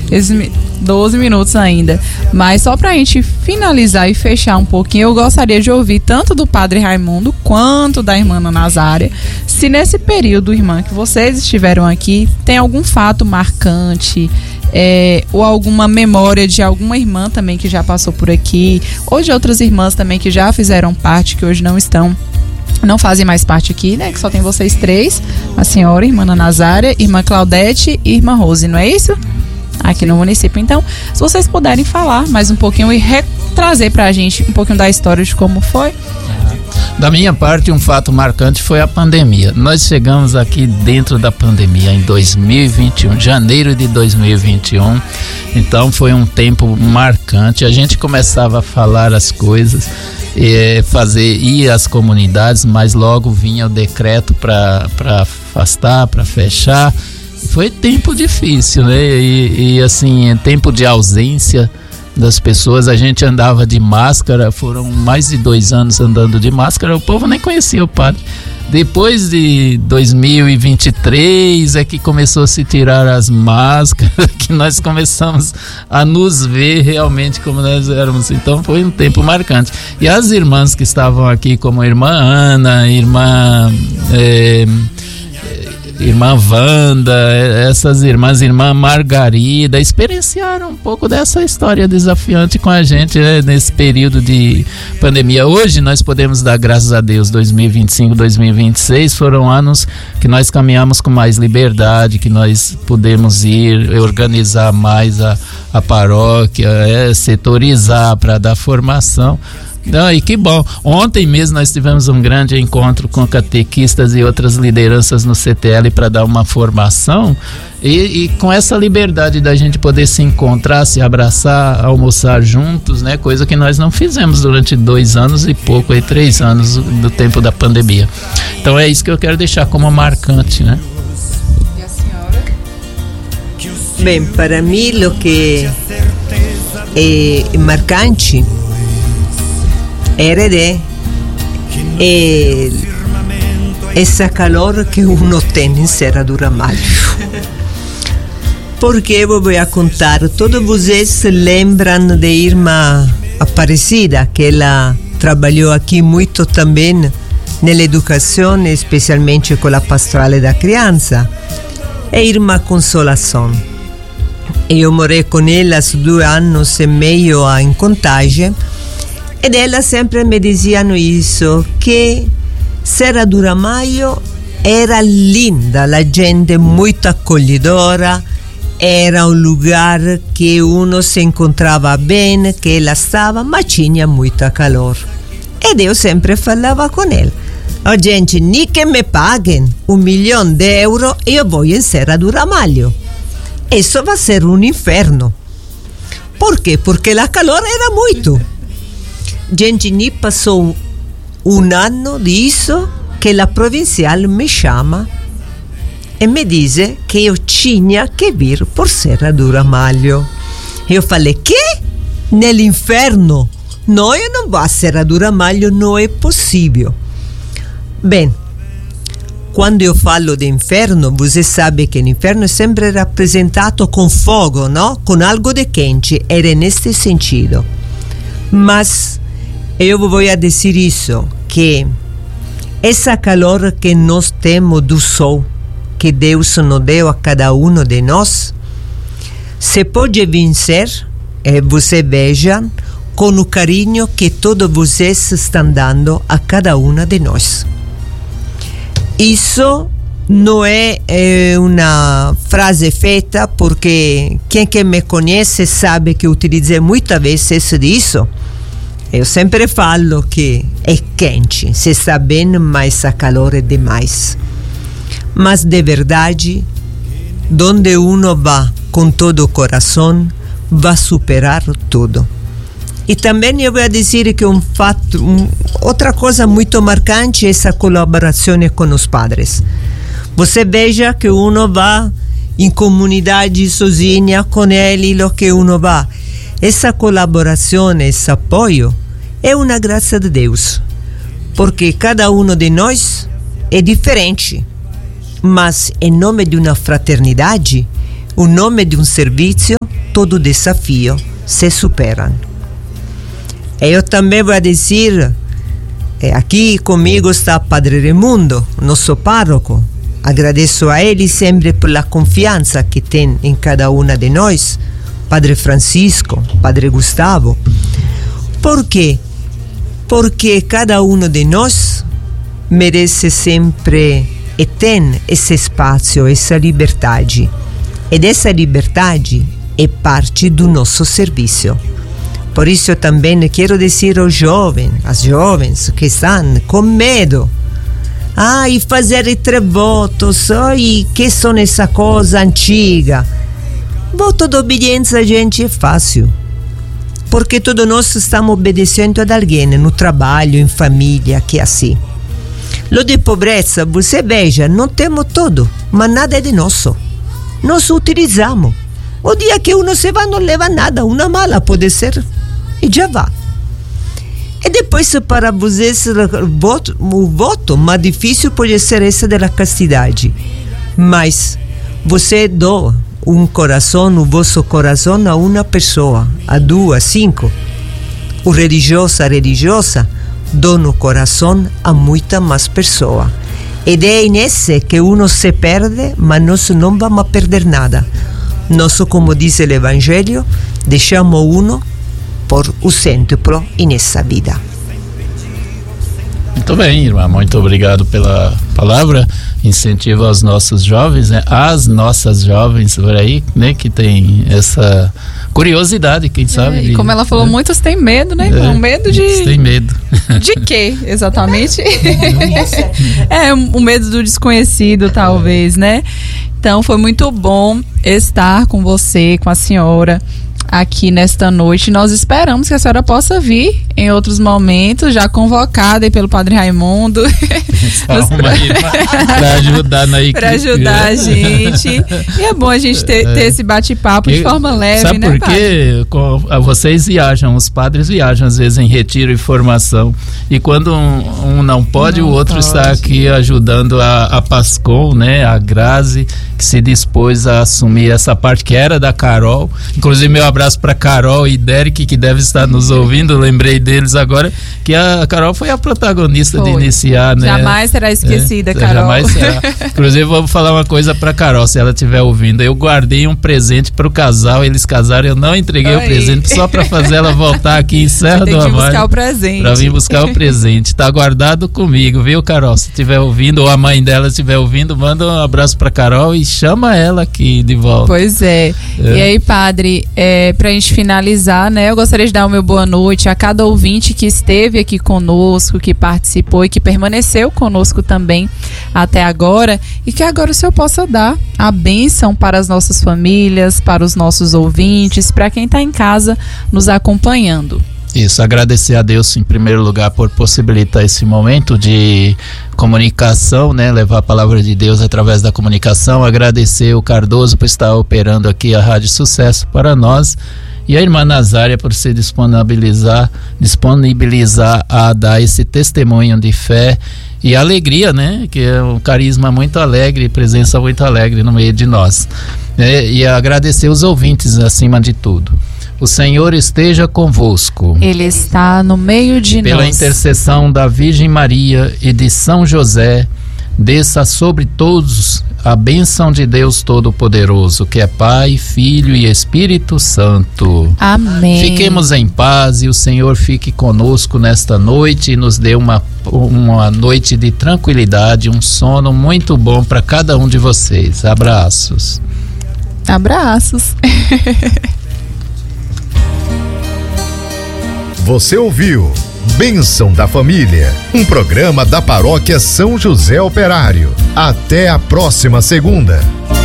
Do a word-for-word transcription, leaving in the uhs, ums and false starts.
Esses doze minutos ainda. Mas só pra gente finalizar e fechar um pouquinho, eu gostaria de ouvir tanto do Padre Raimundo quanto da irmã Nazária, se nesse período, irmã, que vocês estiveram aqui, tem algum fato marcante, é, ou alguma memória de alguma irmã também que já passou por aqui, ou de outras irmãs também que já fizeram parte, que hoje não estão, não fazem mais parte aqui, né? Que só tem vocês três, a senhora, irmã Nazária, irmã Claudete e irmã Rose, não é isso? Aqui no município. Então, se vocês puderem falar mais um pouquinho e trazer pra gente um pouquinho da história de como foi. Da minha parte, um fato marcante foi a pandemia. Nós chegamos aqui dentro da pandemia em dois mil e vinte e um, janeiro de dois mil e vinte e um. Então foi um tempo marcante. A gente começava a falar as coisas, e fazer, ir às comunidades, mas logo vinha o decreto para para afastar, para fechar. Foi tempo difícil, né? E, e assim, tempo de ausência das pessoas. A gente andava de máscara, foram mais de dois anos andando de máscara, o povo nem conhecia o padre. Depois de dois mil e vinte e três é que começou a se tirar as máscaras, que nós começamos a nos ver realmente como nós éramos. Então foi um tempo marcante. E as irmãs que estavam aqui, como a irmã Ana, irmã... É, irmã Wanda, essas irmãs, irmã Margarida, experienciaram um pouco dessa história desafiante com a gente, né, nesse período de pandemia. Hoje nós podemos dar graças a Deus, dois mil e vinte e cinco, dois mil e vinte e seis foram anos que nós caminhamos com mais liberdade, que nós pudemos ir organizar mais a, a paróquia, é, setorizar para dar formação. Não, e que bom. Ontem mesmo nós tivemos um grande encontro com catequistas e outras lideranças no C T L para dar uma formação e, e com essa liberdade da gente poder se encontrar, se abraçar, almoçar juntos, né? Coisa que nós não fizemos durante dois anos e pouco, aí três anos do tempo da pandemia. Então é isso que eu quero deixar como marcante, né? E a senhora? Bem, para mim o que é marcante era de eh, essa calor que uno tem em Serra do Ramalho. Porque eu vou contar, todos vocês lembram de irmã Aparecida, que ela trabalhou aqui muito também na educação, especialmente com a pastoral da criança, e irmã Consolação. Eu morei com elas dois anos e meio em Contagem. E elas sempre me diziam isso, que Serra do Ramalho era linda, a gente muito acolhedora, era um lugar que uno se encontrava bem, que ela estava, mas tinha muita calor. E eu sempre falava com ela, oh, gente, nem que me paguem um milhão de euros, eu vou em Serra do Ramalho. Isso vai ser um inferno. Por quê? Porque a calor era muito. Gente, nem passou um ano disso que a provincial me chama e me diz que eu tinha que vir por Serra do Ramalho. Eu falei, que? Nell'inferno? Não, eu não vou a Serra do Ramalho, não é possível. Bem, quando eu falo de inferno, você sabe que o inferno é sempre rappresentato com fogo, não? Com algo de quente, era neste sentido. Mas eu vou dizer isso, que essa calor que nós temos do sol, que Deus nos deu a cada um de nós, se pode vencer, e você veja, com o carinho que todos vocês estão dando a cada uma de nós. Isso não é, é uma frase feita, porque quem que me conhece sabe que utilizei muitas vezes isso. Eu sempre falo que é quente, se está bem, mas a calor é demais. Mas de verdade, onde uno vai com todo o coração, vai superar tudo. E também eu vou dizer que um fato, um, outra coisa muito marcante é essa colaboração com os padres. Você veja que uno vai em comunidade sozinha com ele, o que uno vai. Essa colaboração, esse apoio, é uma graça de Deus, porque cada um de nós é diferente, mas em nome de uma fraternidade, o nome de um serviço, todo desafio se superam. Eu também vou dizer, aqui comigo está Padre Raimundo, nosso pároco. Agradeço a ele sempre pela confiança que tem em cada uma de nós, Padre Francisco, Padre Gustavo. Por quê? Porque cada um de nós merece sempre e tem esse espaço, essa liberdade. E dessa liberdade é parte do nosso serviço. Por isso também quero dizer aos jovens, às jovens que estão com medo, ah, e fazer três votos, ai, que são essa coisa antiga. Voto de obediência, gente, é fácil. Porque todos nós estamos obedecendo a alguém, no trabalho, em família, que é assim. Lo de pobreza, você veja, não temos tudo, mas nada é de nosso. Nós utilizamos. O dia que uno se vai, não leva nada, uma mala pode ser, e já vai. E depois, para vocês, o voto, o voto mais difícil pode ser esse da castidade. Mas você doa um coração, o vosso coração a uma pessoa, a duas, a cinco. O religioso, a religiosa, doa o coração a muita mais pessoas. E é nesse que uno se perde, mas nós não vamos perder nada. Nós, como diz o Evangelho, deixamos uno por o cêntuplo nessa vida. Muito bem, irmã, muito obrigado pela palavra. Incentivo aos nossos jovens, né? As nossas jovens por aí, né? Que tem essa curiosidade, quem sabe. É, e de, como ela falou, né? Muitos têm medo, né? É, medo de... Muitos têm medo. De quê, exatamente? É, o medo do desconhecido, talvez, né? Então, foi muito bom estar com você, com a senhora, aqui nesta noite. Nós esperamos que a senhora possa vir em outros momentos, já convocada aí pelo Padre Raimundo. Para ajudar na equipe. Para ajudar a gente. E é bom a gente ter, ter esse bate-papo de forma leve, sabe, né, por quê? Vocês viajam, os padres viajam às vezes em retiro e formação. E quando um, um não pode, não o outro pode. Está aqui ajudando a, a Pascom, né? A Grazi, que se dispôs a assumir essa parte que era da Carol. Inclusive, meu abraço para Carol e Derek, que deve estar nos ouvindo. Lembrei deles agora, que a Carol foi a protagonista foi. de iniciar, né? Jamais será esquecida, é, Carol. Jamais será. Inclusive, vou falar uma coisa para Carol, se ela estiver ouvindo. Eu guardei um presente para o casal, eles casaram, eu não entreguei Oi. o presente só para fazer ela voltar aqui em Serra do Amaro. Tem que buscar o presente. Para vir buscar o presente. Tá guardado comigo, viu, Carol? Se estiver ouvindo, ou a mãe dela estiver ouvindo, manda um abraço para Carol e chama ela aqui de volta. Pois é. é. E aí, padre, é, pra gente finalizar, né, eu gostaria de dar o meu boa noite a cada ouvinte que esteve aqui conosco, que participou e que permaneceu conosco também até agora, e que agora o Senhor possa dar a bênção para as nossas famílias, para os nossos ouvintes, para quem está em casa nos acompanhando. Isso, agradecer a Deus em primeiro lugar por possibilitar esse momento de comunicação, né, levar a palavra de Deus através da comunicação, agradecer o Cardoso por estar operando aqui a Rádio Sucesso para nós, e a irmã Nazária por se disponibilizar, disponibilizar a dar esse testemunho de fé e alegria, né, que é um carisma muito alegre, presença muito alegre no meio de nós, né? E agradecer os ouvintes acima de tudo. O Senhor esteja convosco. Ele está no meio de Pela nós. Pela intercessão da Virgem Maria e de São José, desça sobre todos a bênção de Deus Todo-Poderoso, que é Pai, Filho e Espírito Santo. Amém. Fiquemos em paz e o Senhor fique conosco nesta noite e nos dê uma, uma noite de tranquilidade, um sono muito bom para cada um de vocês. Abraços. Abraços. Você ouviu Bênção da Família, um programa da Paróquia São José Operário. Até a próxima segunda.